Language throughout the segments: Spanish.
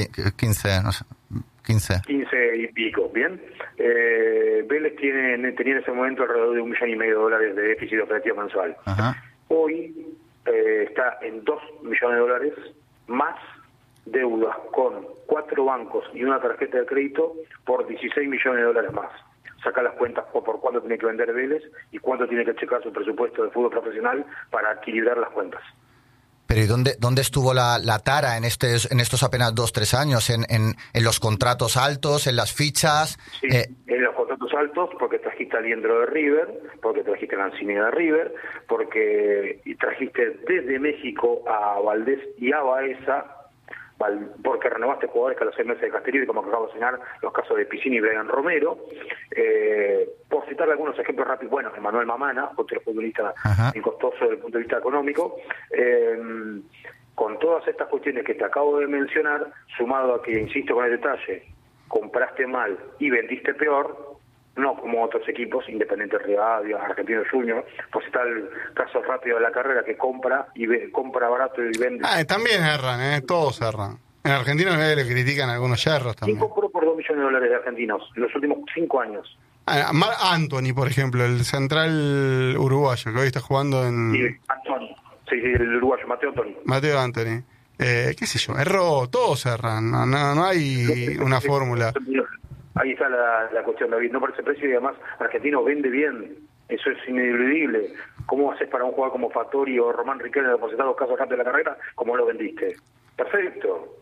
15, no sé, 15 y pico, ¿bien? Vélez tenía en ese momento alrededor de $1,5 millones de déficit operativo mensual. Ajá. Hoy está en $2 millones más deudas con 4 bancos y una tarjeta de crédito por $16 millones más. Saca las cuentas por cuánto tiene que vender Vélez y cuánto tiene que checar su presupuesto de fútbol profesional para equilibrar las cuentas. Pero ¿y dónde estuvo la tara en estos apenas 2-3 años? ¿En los contratos altos, en las fichas? Sí, en los contratos altos, porque trajiste a Liendro de River, porque trajiste a Lanzini de River, porque trajiste desde México a Valdés y a Baeza, porque renovaste jugadores que a los 6 meses de Castellini, como acabo de señalar, los casos de Piscini y Brian Romero. Por citar algunos ejemplos rápidos, bueno, Emanuel Mamana, otro futbolista incostoso desde el punto de vista económico. Con todas estas cuestiones que te acabo de mencionar, sumado a que, insisto con el detalle, compraste mal y vendiste peor, no como otros equipos, Independiente Rivadavia, Argentino Junior, pues está el caso rápido de la carrera que compra barato y vende. También erran, todos erran. En Argentina le critican algunos yerros también. ¿Quién compró por $2 millones de argentinos en los últimos 5 años? Marc Anthony, por ejemplo, el central uruguayo, que hoy está jugando en... Sí, Anthony. Sí, el uruguayo, Mateo Anthony. Qué sé yo, erró, todos erran, no hay una fórmula. Ahí está la cuestión, David, no por ese precio y además Argentino vende bien, eso es ineludible. ¿Cómo haces para un jugador como Fattori o Román Riquelme depositar los casos antes de la carrera? ¿Cómo lo vendiste? Perfecto.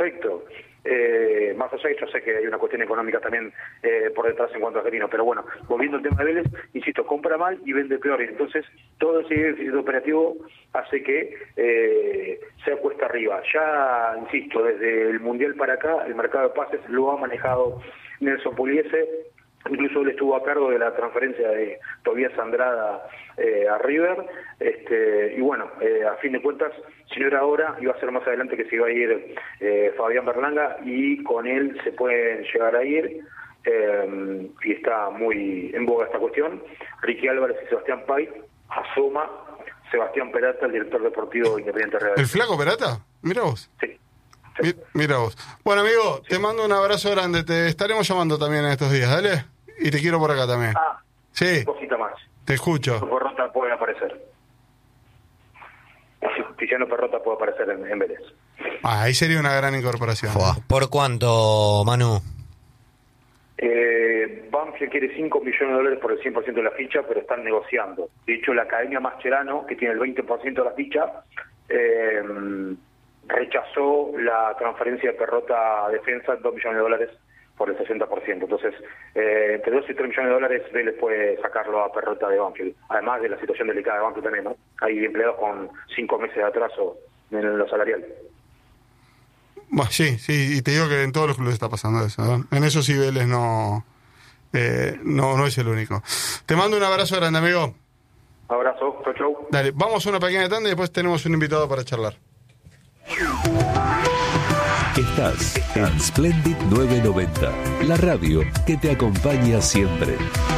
Más allá, yo sé que hay una cuestión económica también por detrás en cuanto a Argentino, pero bueno, volviendo al tema de Vélez, insisto, compra mal y vende peor, y entonces todo ese déficit operativo hace que sea cuesta arriba. Ya, insisto, desde el Mundial para acá, el mercado de pases lo ha manejado Nelson Pugliese, incluso él estuvo a cargo de la transferencia de Tobías Andrada a River, y bueno, a fin de cuentas, si no era ahora, iba a ser más adelante que se iba a ir Fabián Berlanga, y con él se pueden llegar a ir, y está muy en boga esta cuestión. Ricky Álvarez y Sebastián Pay, asoma Sebastián Peralta, el director deportivo de Independiente Real. ¿El flaco Peralta? Mira vos. Sí. Mira vos. Bueno, amigo, te mando un abrazo grande. Te estaremos llamando también en estos días, ¿dale? Y te quiero por acá también. Sí. Un cosita más. Te escucho. Perrota puede aparecer. Tiziano Perrota puede aparecer en Vélez. Ahí sería una gran incorporación. ¿Por cuánto, Manu? Banfield quiere $5 millones por el 100% de la ficha, pero están negociando. De hecho, la Academia Mascherano, que tiene el 20% de la ficha, rechazó la transferencia de Perrota a defensa $2 millones por el 60%. Entonces, entre $2 y $3 millones Vélez puede sacarlo a Perrota de Banfield. Además de la situación delicada de Banfield también, ¿no? Hay empleados con 5 meses de atraso en lo salarial. Bueno, sí, y te digo que en todos los clubes está pasando eso, ¿no? En eso sí Vélez no es el único. Te mando un abrazo grande, amigo. Abrazo, chau. Dale, vamos a una pequeña tanda y después tenemos un invitado para charlar. Estás en Splendid 990, la radio que te acompaña siempre.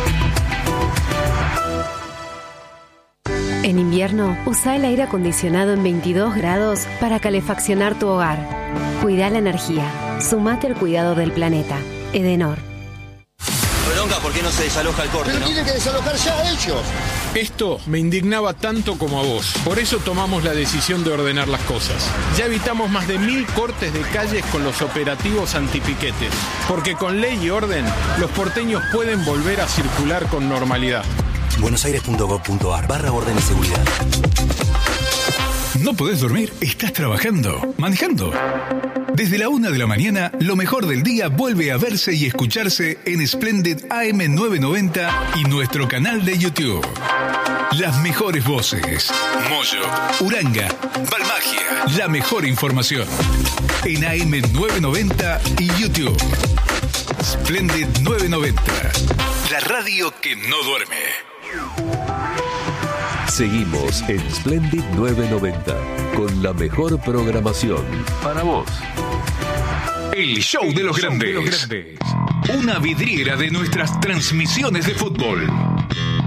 En invierno, usa el aire acondicionado en 22 grados para calefaccionar tu hogar. Cuida la energía. Sumate al cuidado del planeta. Edenor. Bronca, ¿por qué no se desaloja el corte? Pero tienen que desalojar ya ellos. Esto me indignaba tanto como a vos. Por eso tomamos la decisión de ordenar las cosas. Ya evitamos más de 1000 cortes de calles con los operativos antipiquetes. Porque con ley y orden, los porteños pueden volver a circular con normalidad. buenosaires.gov.ar/orden y seguridad. ¿No podés dormir? ¿Estás trabajando? ¿Manejando? Desde la 1 de la mañana, lo mejor del día vuelve a verse y escucharse en Splendid AM990 y nuestro canal de YouTube. Las mejores voces. Moyo, Uranga, Balmagia. La mejor información. En AM990 y YouTube. Splendid 990. La radio que no duerme. Seguimos en Splendid 990 con la mejor programación para vos. El show de los grandes. Una vidriera de nuestras transmisiones de fútbol.